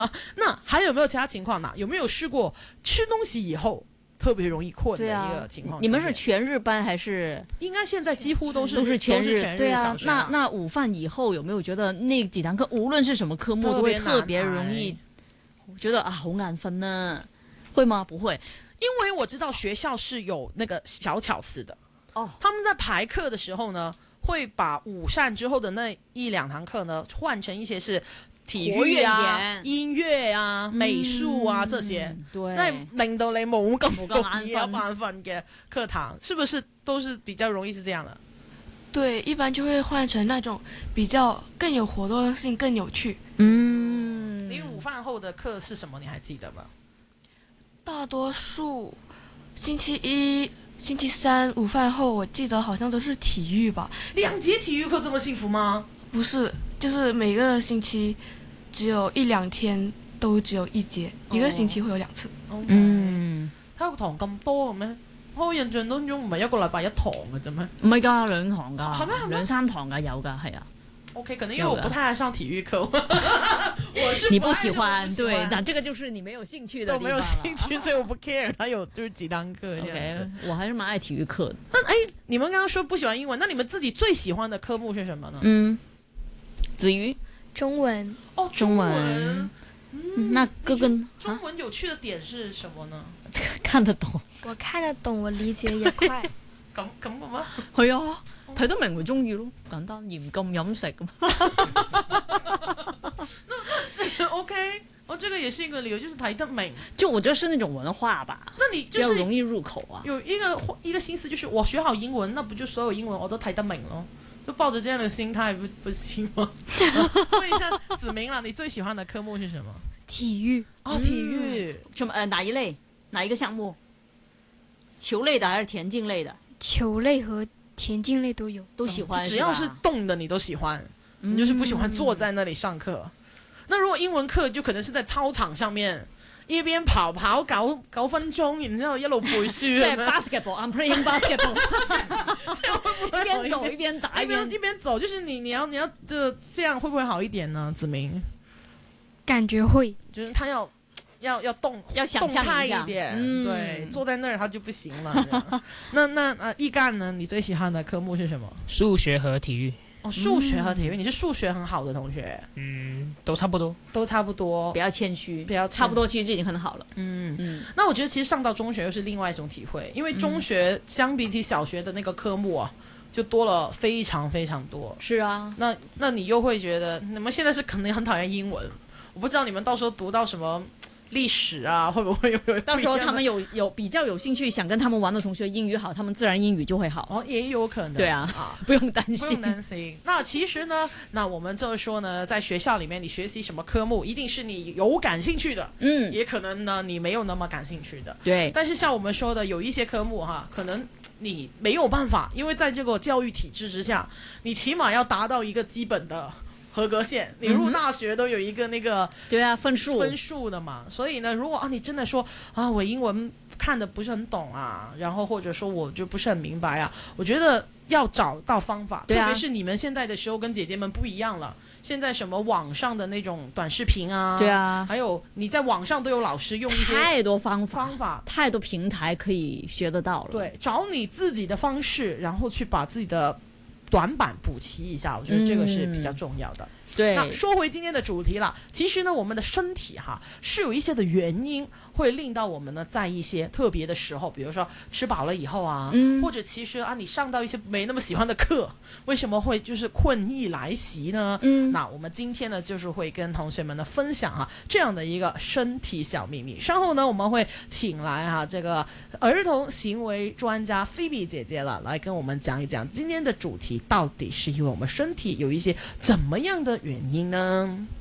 那还有没有其他情况呢？有没有试过吃东西以后特别容易困的一个情况？ 你们是全日班还是？ 应该现在几乎都是全日，对啊。那午饭以后有没有觉得那几堂课无论是什么科目都会特别容易觉得啊好眼瞓呢？会吗？不会， 因为我知道学校是有那个小巧思的哦。他们在排课的时候呢，会把午膳之后的那1-2堂课呢换成一些是體育啊、音樂啊、美術啊這些，在令到你冇咁容易有眼瞓嘅課堂，是不是都是比較容易是這樣的？ 對，一般就會換成那種比較更有活動性、更有趣。 你午飯後的課是什麼？你還記得嗎？ 大多數星期一、星期三午飯後，我記得好像都是體育吧。 2節體育課這麼幸福嗎？ 不是，就是每個星期只有1-2天都只有1節，一個星期會有2次。 體育堂咁多嘅咩？我印象當中唔係一個禮拜1堂嘅啫咩？ 唔係㗎，2堂㗎，2-3堂㗎，有㗎，係啊。 OK， 可能因為我不太愛上體育課，我是你不喜歡，對，那這個就是你沒有興趣的地方。 我沒有興趣，所以我不 care。他有就是幾堂課這樣子。 我還是蠻愛體育課的。 那你們剛剛說不喜歡英文，那你們自己最喜歡的科目是什麼呢？ 子瑜， 中文。 哦，中文。 那哥跟中文有趣的點是什麼呢？ 看得懂。 我看得懂，我理解也快。 咁嘅咩？ 係啊，睇得明咪中意咯，簡單嚴禁飲食咁。 那 OK， 這個也是一個理由，就是睇得明。 就我覺得是那種文化吧， 那你就是比較容易入口啊。 有一個心思，就是我學好英文，那不就所有英文我都睇得明咯？就抱着這樣的心態，不行嗎？問一下子明啦，你最喜歡的科目是什麼？ 體育。 哦，體育。 什麼？哪一類？哪一個項目？球類的還是田徑類的？ 球類和田徑類都有， 都喜歡。 只要是動的你都喜歡，你就是不喜歡坐在那裡上課。那如果英文課就可能是在操場上面一邊跑9分鐘，然之後一路背書。 在 basketball，I'm playing basketball。一邊走一邊打，一邊走，就是你要就這樣會不會好一點呢？子明， 感覺會， 就是他要動， 要想象動態一點，對，坐在那兒他就不行了。那易幹呢？你最喜歡的科目是什麼？ 數學和體育。 哦，數學和體育，你是數學很好的同學？ 都差不多， 都差不多， 不要謙虛， 不要差不多，其實就已經很好了。 那我覺得其實上到中學又是另外一種體會，因為中學相比起小學的那個科目啊，就多了非常非常多。 是啊， 那你又會覺得你們現在是可能很討厭英文，我不知道你們到時候讀到什麼歷史啊，會不會有到時候他們有比較有興趣想跟他們玩的同學英語好，他們自然英語就會好。 哦，也有可能。 對啊，不用擔心， 不用擔心。那其實呢，那我們就是說呢，在學校裡面你學習什麼科目，一定是你有感興趣的，也可能呢你沒有那麼感興趣的。 對。 但是像我們說的，有一些科目哈，可能你沒有辦法，因為在這個教育體制之下，你起碼要達到一個基本的合格線，你入大學都有一個那個對啊分數的嘛，所以呢，如果你真的說我英文看得不是很懂啊，然後或者說我就不是很明白啊，我覺得要找到方法，特別是你們現在的時候跟姐姐們不一樣了，現在什麼網上的那種短視頻啊， 對啊， 還有你在網上都有老師用一些太多方法，太多平台可以學得到了， 對，找你自己的方式，然後去把自己的短板補齊一下，我覺得這個是比較重要的。 對， 那說回今天的主題了，其實呢，我們的身體是有一些的原因會令到我們呢在一些特別的時候，比如說吃飽了以後啊，或者其實你上到一些沒那麼喜歡的課，為什麼會就是困意來襲呢？那我們今天呢就是會跟同學們呢分享這樣的一個身體小秘密。稍後呢我們會請來這個兒童行為專家菲比姐姐了，來跟我們講一講今天的主題到底是因為我們身體有一些怎麼樣的原因呢？